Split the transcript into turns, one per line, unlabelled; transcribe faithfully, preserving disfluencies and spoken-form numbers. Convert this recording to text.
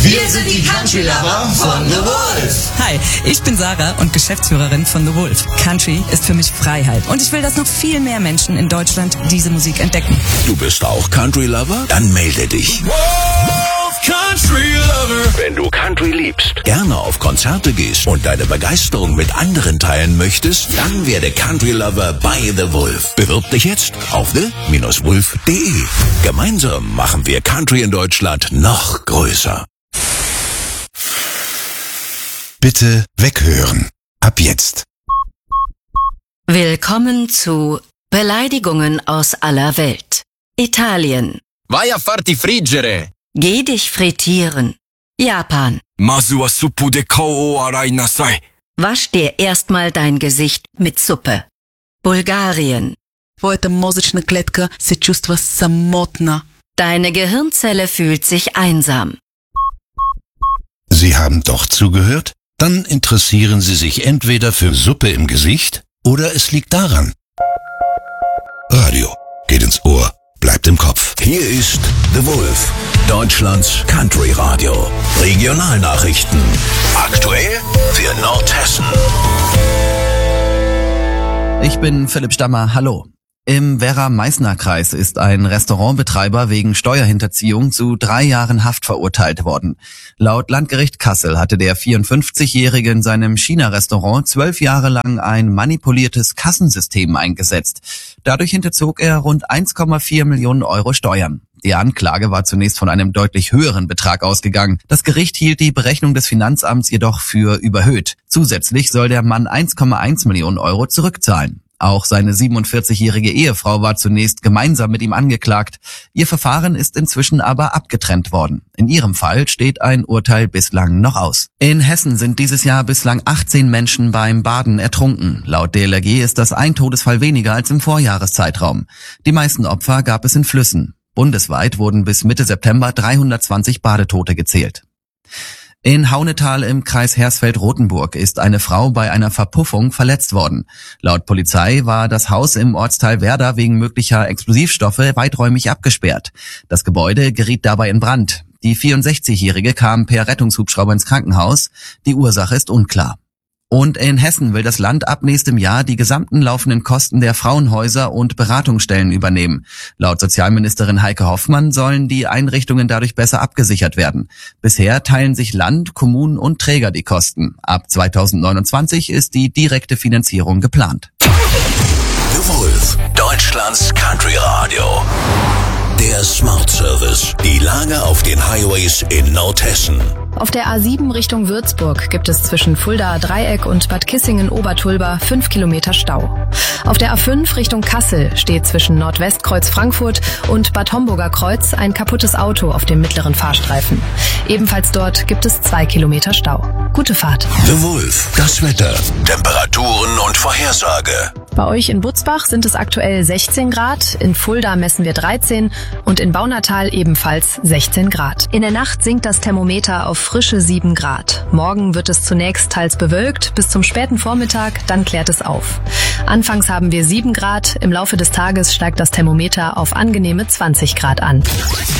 Wir sind die Country Lover von The Wolf.
Hi, ich bin Sarah und Geschäftsführerin von The Wolf. Country ist für mich Freiheit und ich will, dass noch viel mehr Menschen in Deutschland diese Musik entdecken.
Du bist auch Country Lover? Dann melde dich.
Wolf Country Lover.
Wenn du Country liebst, gerne auf Konzerte gehst und deine Begeisterung mit anderen teilen möchtest, dann werde Country Lover bei The Wolf. Bewirb dich jetzt auf the dash wolf punkt de. Gemeinsam machen wir Country in Deutschland noch größer.
Bitte weghören. Ab jetzt.
Willkommen zu Beleidigungen aus aller Welt. Italien.
Vai a farti friggere.
Geh dich frittieren. Japan.
Masu wa suppu de kou o arai nasai.
Wasch dir erstmal dein Gesicht mit Suppe. Bulgarien.
Твоята мозъчна клетка се чувства самотна.
Deine Gehirnzelle fühlt sich einsam.
Sie haben doch zugehört? Dann interessieren Sie sich entweder für Suppe im Gesicht oder es liegt daran. Radio geht ins Ohr, bleibt im Kopf.
Hier ist The Wolf, Deutschlands Country Radio. Regionalnachrichten. Aktuell für Nordhessen.
Ich bin Philipp Stammer, hallo. Im Werra-Meißner-Kreis ist ein Restaurantbetreiber wegen Steuerhinterziehung zu drei Jahren Haft verurteilt worden. Laut Landgericht Kassel hatte der vierundfünfzigjährige in seinem China-Restaurant zwölf Jahre lang ein manipuliertes Kassensystem eingesetzt. Dadurch hinterzog er rund eins Komma vier Millionen Euro Steuern. Die Anklage war zunächst von einem deutlich höheren Betrag ausgegangen. Das Gericht hielt die Berechnung des Finanzamts jedoch für überhöht. Zusätzlich soll der Mann eins Komma eins Millionen Euro zurückzahlen. Auch seine siebenundvierzigjährige Ehefrau war zunächst gemeinsam mit ihm angeklagt. Ihr Verfahren ist inzwischen aber abgetrennt worden. In ihrem Fall steht ein Urteil bislang noch aus. In Hessen sind dieses Jahr bislang achtzehn Menschen beim Baden ertrunken. Laut D L R G ist das ein Todesfall weniger als im Vorjahreszeitraum. Die meisten Opfer gab es in Flüssen. Bundesweit wurden bis Mitte September dreihundertzwanzig Badetote gezählt. In Haunetal im Kreis Hersfeld-Rotenburg ist eine Frau bei einer Verpuffung verletzt worden. Laut Polizei war das Haus im Ortsteil Werder wegen möglicher Explosivstoffe weiträumig abgesperrt. Das Gebäude geriet dabei in Brand. Die vierundsechzigjährige kam per Rettungshubschrauber ins Krankenhaus. Die Ursache ist unklar. Und in Hessen will das Land ab nächstem Jahr die gesamten laufenden Kosten der Frauenhäuser und Beratungsstellen übernehmen. Laut Sozialministerin Heike Hoffmann sollen die Einrichtungen dadurch besser abgesichert werden. Bisher teilen sich Land, Kommunen und Träger die Kosten. Ab zweitausendneunundzwanzig ist die direkte Finanzierung geplant.
The Wolf, Deutschlands Country Radio. Der Smart Service. Die Lage auf den Highways in Nordhessen.
Auf der A sieben Richtung Würzburg gibt es zwischen Fuldaer Dreieck und Bad Kissingen-Obertulba fünf Kilometer Stau. Auf der A fünf Richtung Kassel steht zwischen Nordwestkreuz Frankfurt und Bad Homburger Kreuz ein kaputtes Auto auf dem mittleren Fahrstreifen. Ebenfalls dort gibt es zwei Kilometer Stau. Gute Fahrt.
The Wolf, das Wetter, Temperaturen und Vorhersage.
Bei euch in Butzbach sind es aktuell sechzehn Grad, in Fulda messen wir dreizehn und in Baunatal ebenfalls sechzehn Grad. In der Nacht sinkt das Thermometer auf frische sieben Grad. Morgen wird es zunächst teils bewölkt, bis zum späten Vormittag, dann klärt es auf. Anfangs haben wir sieben Grad, im Laufe des Tages steigt das Thermometer auf angenehme zwanzig Grad an.